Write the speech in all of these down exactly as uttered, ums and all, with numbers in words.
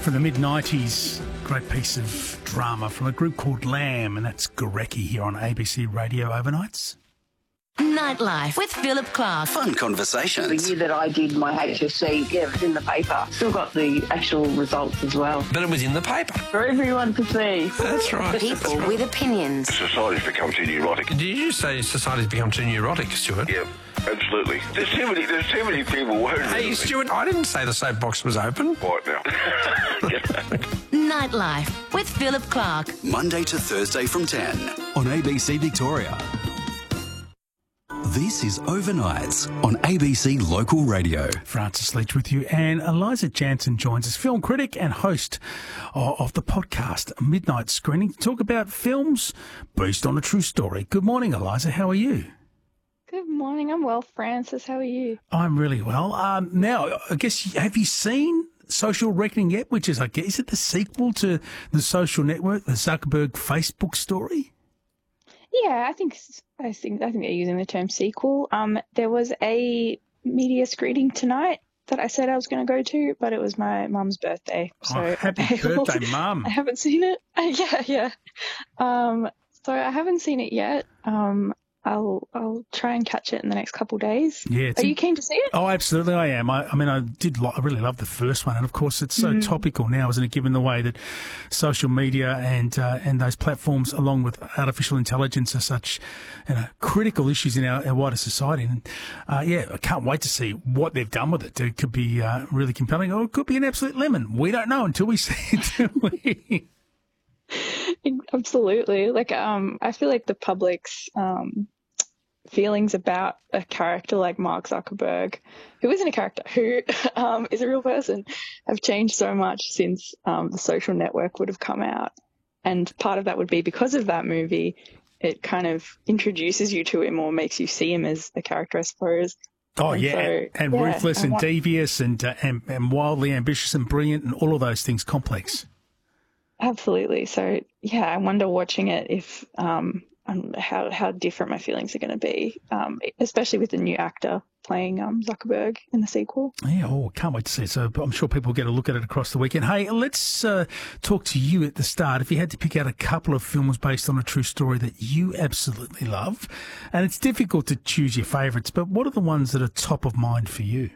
from the mid nineties. Great piece of drama from a group called Lamb, and that's Gorecki here on A B C Radio Overnights. Nightlife with Philip Clark. Fun conversations. The year that I did my H S C, yeah, it was in the paper. Still got the actual results as well. But it was in the paper. For everyone to see. That's right. People That's right. with opinions. Society's become too neurotic. Did you say society's become too neurotic, Stuart? Yeah, absolutely. There's too many, there's too many people worried. Hey, Stuart, I didn't say the soapbox was open. Right now. Nightlife with Philip Clark. Monday to Thursday from ten on A B C Victoria. This is Overnights on A B C Local Radio. Francis Leach with you, and Eliza Jansen joins us, film critic and host of the podcast Midnight Screening, to talk about films based on a true story. Good morning, Eliza. How are you? Good morning. I'm well, Francis. How are you? I'm really well. Um, now, I guess, have you seen Social Reckoning yet? Which is, I guess, is it the sequel to The Social Network, the Zuckerberg Facebook story? Yeah, I think I think I think they're using the term sequel. Um, there was a media screening tonight that I said I was going to go to, but it was my mum's birthday. So oh, happy birthday, Mum! I haven't seen it. yeah, yeah. Um, so I haven't seen it yet. Um, I'll I'll try and catch it in the next couple of days. Yeah, are you keen to see it? Oh, absolutely, I am. I, I mean, I did. Lo- I really love the first one, and of course, it's so mm. topical now, isn't it? Given the way that social media and uh, and those platforms, along with artificial intelligence, are such you know, critical issues in our, our wider society. And uh, yeah, I can't wait to see what they've done with it. It could be uh, really compelling, or it could be an absolute lemon. We don't know until we see it, do we? Absolutely. Like, um, I feel like the public's um, feelings about a character like Mark Zuckerberg, who isn't a character, who um, is a real person, have changed so much since um, The Social Network would have come out. And part of that would be because of that movie, it kind of introduces you to him or makes you see him as a character, I suppose. Oh, and yeah, so, and, and yeah, ruthless and, and what, devious and, uh, and and wildly ambitious and brilliant and all of those things complex. Absolutely. So, yeah, I wonder watching it if um, um, how how different my feelings are going to be, um, especially with the new actor playing um, Zuckerberg in the sequel. Yeah, oh, can't wait to see it. So I'm sure people will get a look at it across the weekend. Hey, let's uh, talk to you at the start. If you had to pick out a couple of films based on a true story that you absolutely love, and it's difficult to choose your favourites, but what are the ones that are top of mind for you?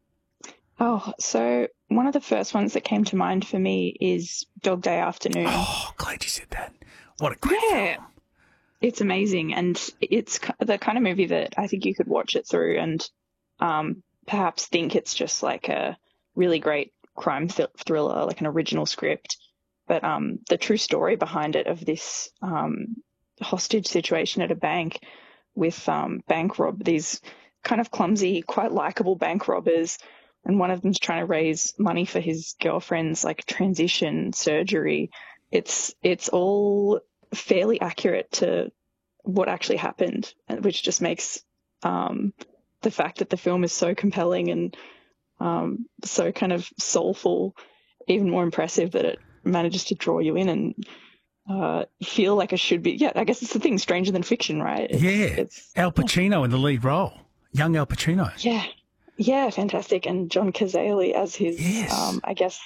Oh, so one of the first ones that came to mind for me is Dog Day Afternoon. Oh, glad you said that. What a great yeah. film. It's amazing, and it's the kind of movie that I think you could watch it through and um, perhaps think it's just like a really great crime th- thriller, like an original script. But um, the true story behind it of this um, hostage situation at a bank with um, bank rob these kind of clumsy, quite likable bank robbers, and one of them's trying to raise money for his girlfriend's like transition surgery. It's it's all fairly accurate to what actually happened, which just makes um, the fact that the film is so compelling and um, so kind of soulful even more impressive, that it manages to draw you in and uh, feel like it should be. Yeah, I guess it's the thing, stranger than fiction, right? It's, yeah, it's, Al Pacino in the lead role, young Al Pacino. Yeah, yeah, fantastic. And John Cazale as his, yes. um, I guess,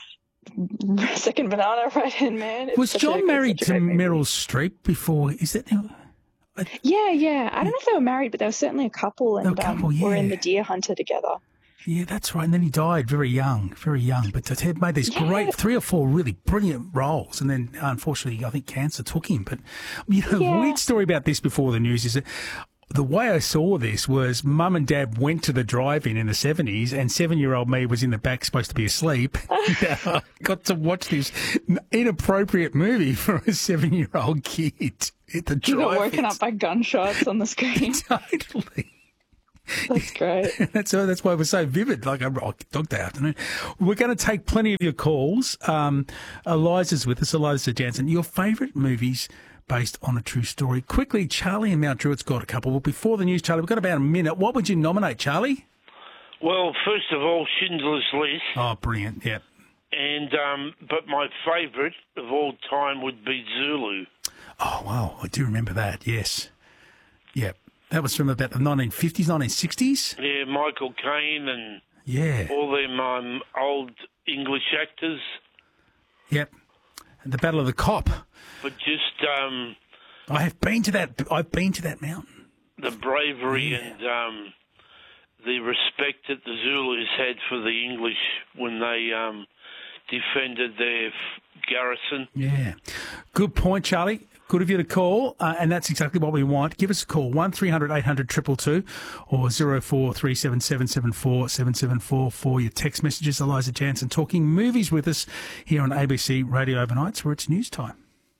second banana right-hand man. It's Was John a, married to Meryl movie. Streep before? Is that? Yeah, yeah. I don't know if they were married, but they were certainly a couple, and a couple, um, yeah. were in The Deer Hunter together. Yeah, that's right. And then he died very young, very young. But he made these yeah. great three or four really brilliant roles. And then, unfortunately, I think cancer took him. But, you know, yeah. weird story about this before the news is that the way I saw this was mum and dad went to the drive-in in the seventies, and seven-year-old me was in the back supposed to be asleep. And, uh, got to watch this inappropriate movie for a seven-year-old kid at the drive-in. You got woken up by gunshots on the screen. Totally. That's great. that's that's why it was so vivid. Like, oh, Dog Day Afternoon. We're going to take plenty of your calls. Um, Eliza's with us. Eliza Jansen. Your favourite movies based on a true story. Quickly, Charlie and Mount Druitt's got a couple. Well, before the news, Charlie, we've got about a minute. What would you nominate, Charlie? Well, first of all, Schindler's List. Oh, brilliant. Yeah. And um, but my favourite of all time would be Zulu. Oh, wow. I do remember that. Yes. Yeah. That was from about the nineteen fifties, nineteen sixties? Yeah, Michael Caine and yeah. all them um, old English actors. Yep. The Battle of the Cop. But just um, I have been to that. I've been to that mountain. the bravery Yeah. and um, the respect that the Zulus had for the English when they um, defended their f- garrison. Yeah. Good point, Charlie. Good of you to call, uh, and that's exactly what we want. Give us a call, one three hundred eight hundred two two two or zero four three seven seven seven four seven seven four for your text messages. Eliza Jansen talking movies with us here on A B C Radio Overnights, where it's news time.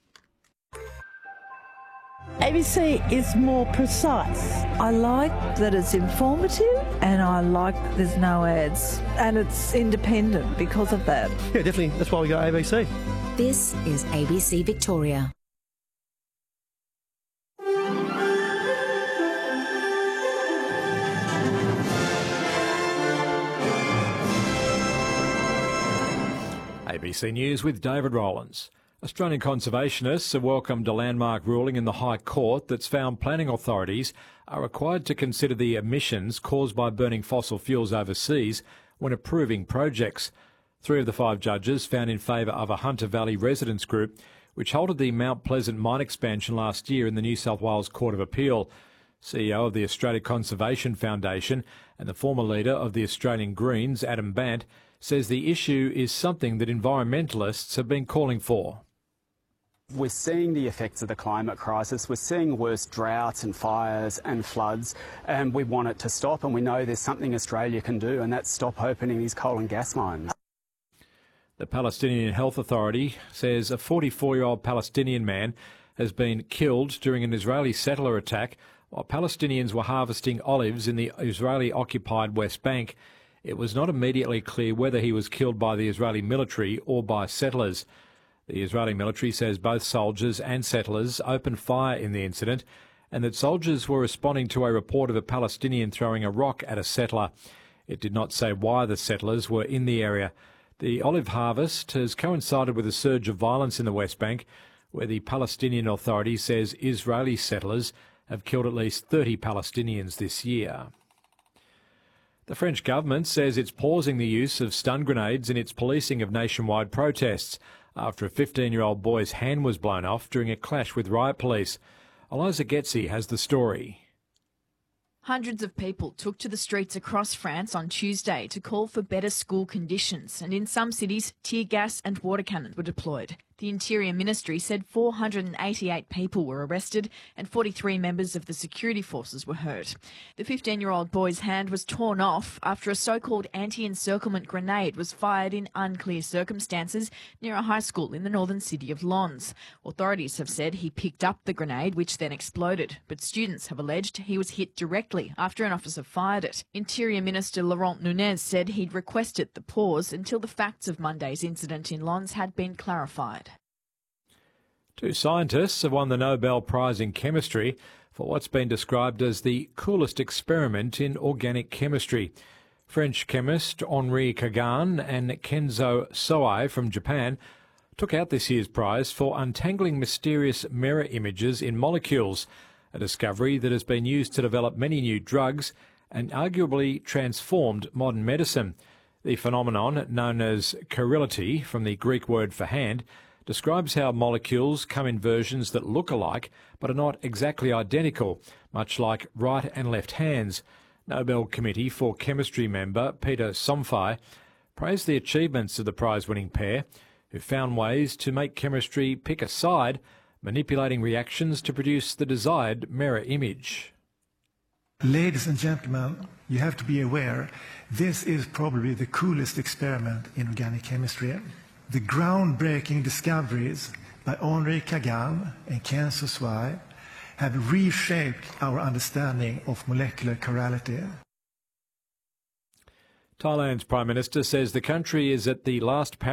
A B C is more precise. I like that it's informative and I like there's no ads and it's independent because of that. Yeah, definitely. That's why we got A B C. This is A B C Victoria. A B C News with David Rowlands. Australian conservationists have welcomed a landmark ruling in the High Court that's found planning authorities are required to consider the emissions caused by burning fossil fuels overseas when approving projects. Three of the five judges found in favour of a Hunter Valley residents group which halted the Mount Pleasant mine expansion last year in the New South Wales Court of Appeal. C E O of the Australia Conservation Foundation and the former leader of the Australian Greens, Adam Bant, says the issue is something that environmentalists have been calling for. We're seeing the effects of the climate crisis. We're seeing worse droughts and fires and floods, and we want it to stop, and we know there's something Australia can do, and that's stop opening these coal and gas mines. The Palestinian Health Authority says a forty-four-year-old Palestinian man has been killed during an Israeli settler attack while Palestinians were harvesting olives in the Israeli-occupied West Bank. It was not immediately clear whether he was killed by the Israeli military or by settlers. The Israeli military says both soldiers and settlers opened fire in the incident and that soldiers were responding to a report of a Palestinian throwing a rock at a settler. It did not say why the settlers were in the area. The olive harvest has coincided with a surge of violence in the West Bank, where the Palestinian Authority says Israeli settlers have killed at least thirty Palestinians this year. The French government says it's pausing the use of stun grenades in its policing of nationwide protests after a fifteen-year-old boy's hand was blown off during a clash with riot police. Eliza Getzi has the story. Hundreds of people took to the streets across France on Tuesday to call for better school conditions, and in some cities, tear gas and water cannons were deployed. The Interior Ministry said four hundred eighty-eight people were arrested and forty-three members of the security forces were hurt. The fifteen-year-old boy's hand was torn off after a so-called anti-encirclement grenade was fired in unclear circumstances near a high school in the northern city of Lens. Authorities have said he picked up the grenade, which then exploded, but students have alleged he was hit directly after an officer fired it. Interior Minister Laurent Nunez said he'd requested the pause until the facts of Monday's incident in Lens had been clarified. Two scientists have won the Nobel Prize in Chemistry for what's been described as the coolest experiment in organic chemistry. French chemist Henri Kagan and Kenzo Soei from Japan took out this year's prize for untangling mysterious mirror images in molecules, a discovery that has been used to develop many new drugs and arguably transformed modern medicine. The phenomenon, known as chirility, from the Greek word for hand, describes how molecules come in versions that look alike but are not exactly identical, much like right and left hands. Nobel Committee for Chemistry member Peter Somfy praised the achievements of the prize-winning pair, who found ways to make chemistry pick a side, manipulating reactions to produce the desired mirror image. Ladies and gentlemen, you have to be aware, this is probably the coolest experiment in organic chemistry. The groundbreaking discoveries by Henri Kagan and Kenzo Soei have reshaped our understanding of molecular chirality. Thailand's Prime Minister says the country is at the last